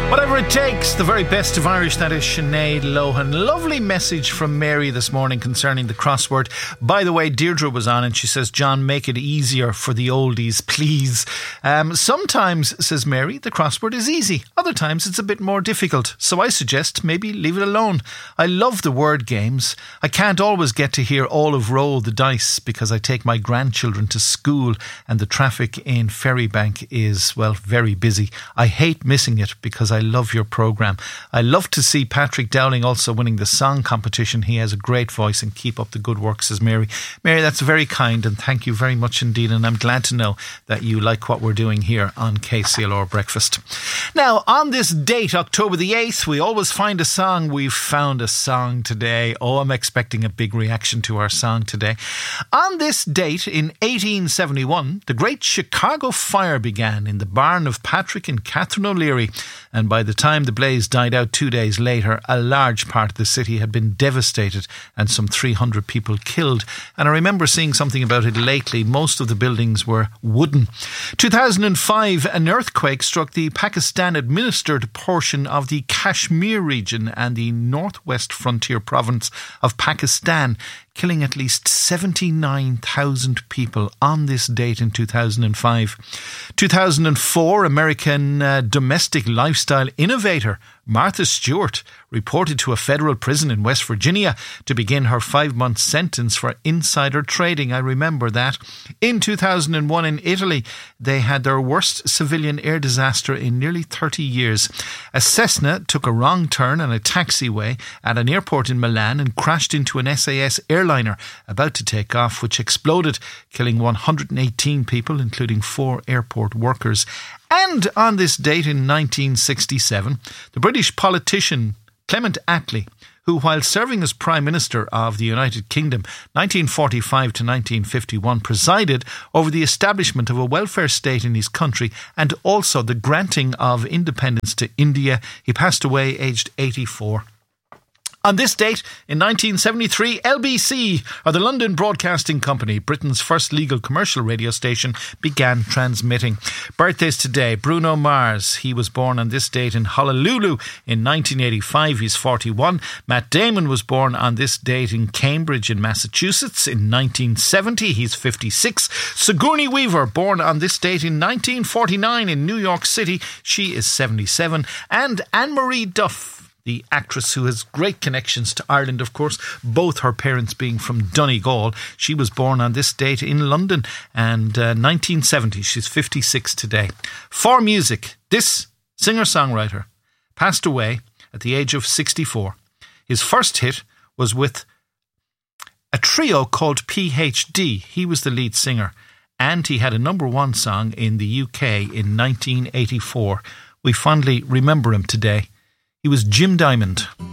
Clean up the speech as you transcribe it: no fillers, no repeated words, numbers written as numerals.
Whatever it takes, the very best of Irish, that is Sinead Lohan. Lovely message from Mary this morning concerning the crossword. By the way, Deirdre was on and she says, John, make it easier for the oldies, please. Sometimes, says Mary, the crossword is easy. Other times it's a bit more difficult. So I suggest maybe leave it alone. I love the word games. I can't always get to hear all of Roll the Dice because I take my grandchildren to school and the traffic in Ferrybank is, well, very busy. I hate missing it because I love your programme. I love to see Patrick Dowling also winning the song competition. He has a great voice and keep up the good work, says Mary. Mary, that's very kind and thank you very much indeed, and I'm glad to know that you like what we're doing here on KCLR Breakfast. Now, on this date, October the 8th, we always find a song. We've found a song today. Oh, I'm expecting a big reaction to our song today. On this date in 1871, the Great Chicago Fire began in the barn of Patrick and Catherine O'Leary, and by the time the blaze died out 2 days later, a large part of the city had been devastated and some 300 people killed. And I remember seeing something about it lately. Most of the buildings were wooden. 2005, an earthquake struck the Pakistan-administered portion of the Kashmir region and the northwest frontier province of Pakistan, killing at least 79,000 people on this date in 2005. 2004, American domestic lifestyle innovator Martha Stewart reported to a federal prison in West Virginia to begin her 5-month sentence for insider trading. I remember that. In 2001 in Italy, they had their worst civilian air disaster in nearly 30 years. A Cessna took a wrong turn on a taxiway at an airport in Milan and crashed into an SAS airliner about to take off, which exploded, killing 118 people, including 4 airport workers. And on this date in 1967, the British politician Clement Attlee, who, while serving as Prime Minister of the United Kingdom 1945 to 1951, presided over the establishment of a welfare state in his country and also the granting of independence to India. He passed away aged 84. On this date, in 1973, LBC, or the London Broadcasting Company, Britain's first legal commercial radio station, began transmitting. Birthdays today, Bruno Mars. He was born on this date in Honolulu in 1985. He's 41. Matt Damon was born on this date in Cambridge in Massachusetts in 1970. He's 56. Sigourney Weaver, born on this date in 1949 in New York City. She is 77. And Anne-Marie Duff, the actress who has great connections to Ireland, of course, both her parents being from Donegal. She was born on this date in London and 1970. She's 56 today. For music, this singer-songwriter passed away at the age of 64. His first hit was with a trio called PhD. He was the lead singer, and he had a #1 song in the UK in 1984. We fondly remember him today. He was Jim Diamond.